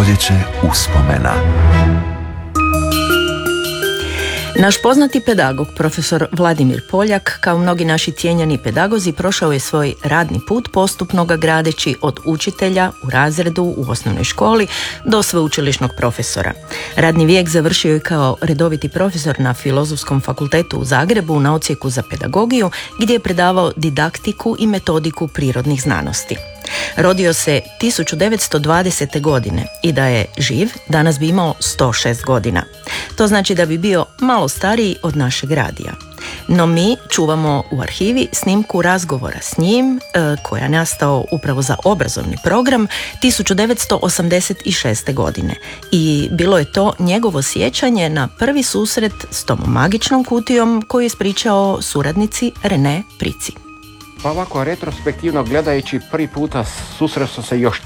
Proljeće uspomena. Naš poznati pedagog, profesor Vladimir Poljak, kao mnogi naši cijenjeni pedagozi, prošao je svoj radni put postupno ga gradeći od učitelja u razredu u osnovnoj školi do sveučilišnog profesora. Radni vijek završio je kao redoviti profesor na Filozofskom fakultetu u Zagrebu na odsjeku za pedagogiju, gdje je predavao didaktiku i metodiku prirodnih znanosti. Rodio se 1920. godine i da je živ, danas bi imao 106 godina. To znači da bi bio malo stariji od našeg radija. No mi čuvamo u arhivi snimku razgovora s njim, koja je nastao upravo za obrazovni program 1986. godine. I bilo je to njegovo sjećanje na prvi susret s tom magičnom kutijom koju je ispričao suradnici René Prici. Pa ovako, retrospektivno gledajući, prvi puta susreo sam se još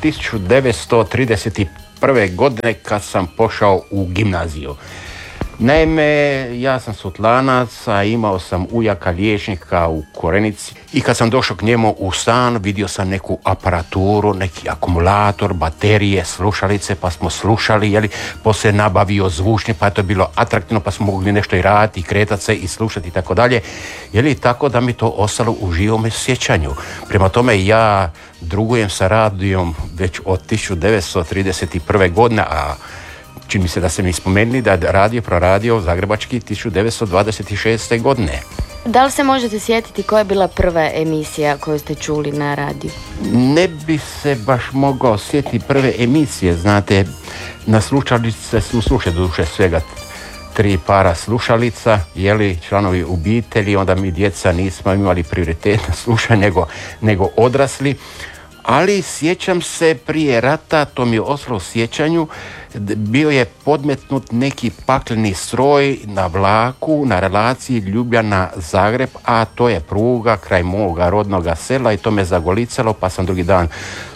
1931. godine kad sam pošao u gimnaziju. Naime, ja sam Sutlanac, a imao sam ujaka liječnika u Korenici i kad sam došao k njemu u stan, vidio sam neku aparaturu, neki akumulator, baterije, slušalice, pa smo slušali, poslije nabavio zvučni, pa je to bilo atraktivno, pa smo mogli nešto i raditi, i kretati se i slušati i tako dalje, tako da mi to ostalo u živome sjećanju. Prema tome ja drugujem sa radijom već od 1931. godine, a čini mi se da ste mi spomenuli da je proradio Zagrebački 1926. godine. Da li se možete sjetiti koja je bila prva emisija koju ste čuli na radiju? Ne bi se baš mogao sjetiti prve emisije, znate, na slušalice smo slušali duše svega 3 para slušalica, članovi obitelji, onda mi djeca nismo imali prioritet na slušanje nego odrasli. Ali sjećam se prije rata, to mi je ostalo u sjećanju, bio je podmetnut neki pakleni stroj na vlaku na relaciji Ljubljana-Zagreb, a to je pruga kraj moga rodnoga sela i to me zagolicalo, pa sam drugi dan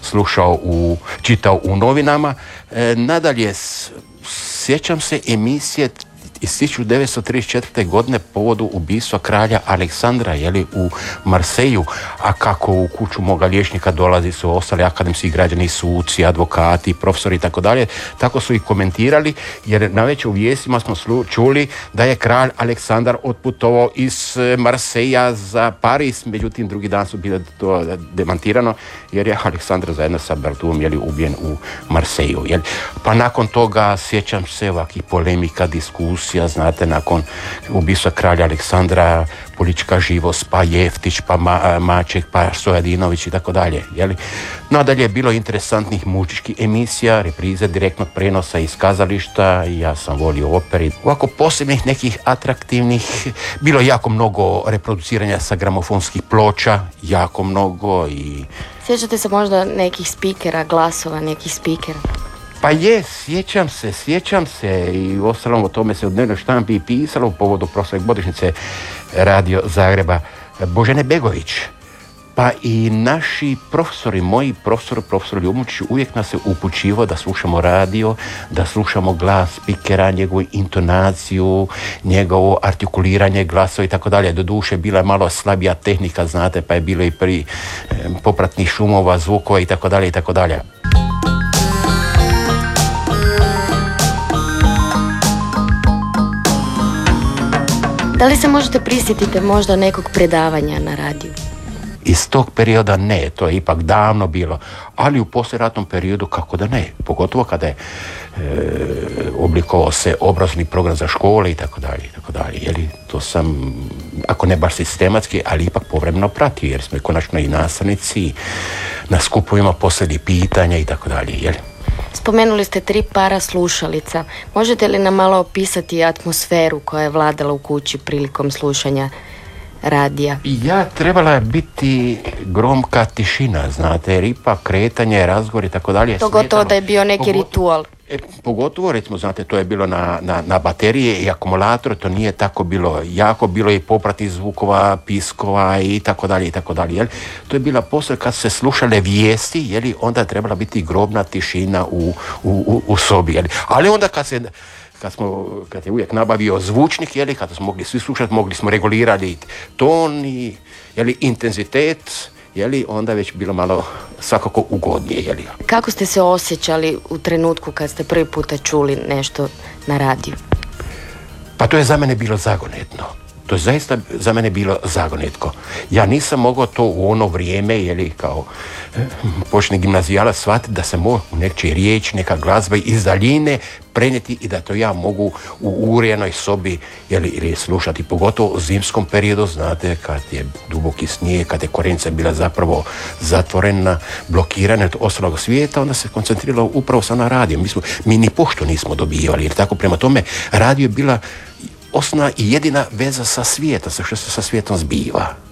čitao u novinama. Nadalje, sjećam se emisije iz 1934. godine povodu ubistva kralja Aleksandra, u Marseju, a kako u kuću moga liječnika dolazi su ostali akademski građani, suci, advokati, profesori i tako dalje. Tako su i komentirali, jer navečer u vijestima smo čuli da je kralj Aleksandar otputovao iz Marseja za Pariz, međutim drugi dan su bile to demantirano, jer je Aleksandar zajedno sa Bertulom ubijen u Marseju. Pa nakon toga sjećam se ovakvih polemika, diskusija, znate, nakon ubistva kralja Aleksandra, politička živost, pa Jeftić, pa Maček, pa Stojadinović i tako dalje. Nadalje je bilo interesantnih muzičkih emisija, reprize direktnog prenosa iz kazališta, ja sam volio operi. Ovako posebnih nekih atraktivnih, bilo jako mnogo reproduciranja sa gramofonskih ploča, jako mnogo i... Sjećate se možda nekih spikera, glasova nekih spikera? Pa sjećam se i ostalom o tome se u dnevnoj štampi i pisalo u povodu prošle godišnjice Radio Zagreba Božene Begović. Pa i naši profesori, moji profesor Ljubučić uvijek nas se upućivao da slušamo radio, da slušamo glas spikera, njegovu intonaciju, njegovo artikuliranje glasova i tako dalje. Doduše bila je malo slabija tehnika, znate, pa je bilo i pri popratnih šumova, zvukova i tako dalje i tako dalje. Da li se možete prisjetiti možda nekog predavanja na radiju? Iz tog perioda ne, to je ipak davno bilo, ali u poslijeratnom periodu kako da ne, pogotovo kada je oblikovao se obrazovni program za škole i tako dalje. To sam, ako ne baš sistematski, ali ipak povremeno pratio, jer smo i konačno i nastavnici na skupovima posljednji pitanja i tako dalje. Spomenuli ste 3 para slušalica. Možete li nam malo opisati atmosferu koja je vladala u kući prilikom slušanja radija? Trebala je biti gromka tišina, znate, jer ipak kretanje, razgovor i tako dalje. To gotovo da je bio neki ritual. Pogotovo, recimo, znate, to je bilo na baterije i akumulator, to nije tako bilo jako, bilo je popratnih zvukova, piskova i tako dalje. To je bila poslije kad se slušale vijesti, onda je trebala biti grobna tišina u sobi, ali onda kad je uvijek nabavio zvučnik, kada smo mogli svi slušati, mogli smo regulirati ton i intenzitet onda već bilo malo svakako ugodnije. Kako ste se osjećali u trenutku kad ste prvi puta čuli nešto na radiju? Pa to je za mene bilo zagonetno. To je zaista za mene bilo zagonetko. Ja nisam mogao to u ono vrijeme, kao početni gimnazijalac, shvatiti da se mogu nečija riječ, neka glazba iz daljine prenijeti i da to ja mogu u urejenoj sobi ili slušati, pogotovo u zimskom periodu, znate, kad je duboki snijeg, kad je korenica bila zapravo zatvorena, blokirana od ostalog svijeta, onda se koncentriralo upravo sa na radio. Mi ni pošto nismo dobivali, jer tako prema tome radio je bila osnovna i jedina veza sa svijetom, sa što se sa svijetom zbiva.